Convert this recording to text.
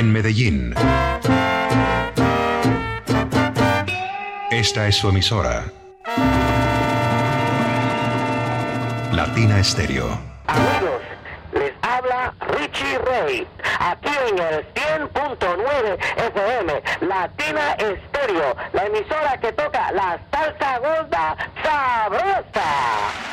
En Medellín. Esta es su emisora. Latina Estéreo. Amigos, les habla Richie Ray, aquí en el 100.9 FM, Latina Estéreo, la emisora que toca la salsa gorda sabrosa.